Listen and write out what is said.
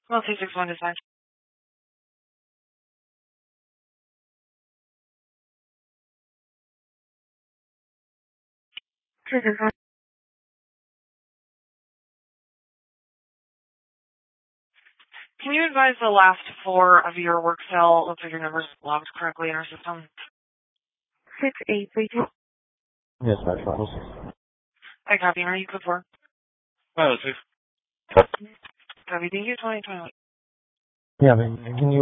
Well, 261 dispatch. 261. Can you advise the last four of your work cell? Looks like your number's logged correctly in our system. 6832. Yes, that's right. I copy. Are you good for? Oh, 6. WDU 2021. Yeah, but can you